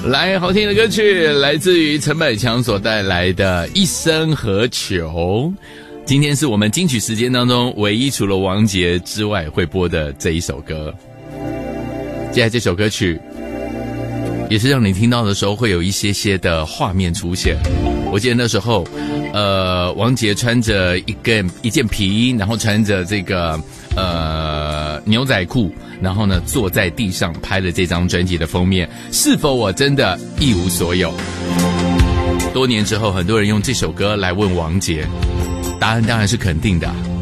来，好听的歌曲来自于陈百强所带来的《一生何求》。今天是我们金曲时间当中唯一除了王杰之外会播的这一首歌。接下来这首歌曲也是让你听到的时候会有一些些的画面出现。我记得那时候王杰穿着一件皮衣，然后穿着这个牛仔裤，然后呢坐在地上拍了这张专辑的封面。是否我真的一无所有？多年之后，很多人用这首歌来问王杰，答案当然是肯定的。